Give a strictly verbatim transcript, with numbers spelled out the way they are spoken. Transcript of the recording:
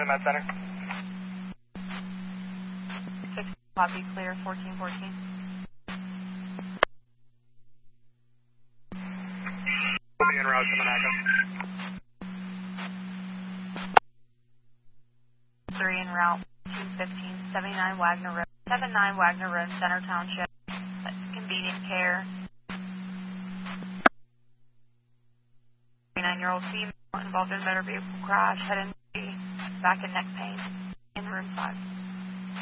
the Med Center. six, copy, clear, fourteen fourteen. We'll be en route to Monaco. three en route, two fifteen, seventy-nine Wagner Road, seventy-nine Wagner Road, Center Township. Convenient care. twenty-nine-year-old female involved in a motor vehicle crash, head injury, back and neck pain, in room five.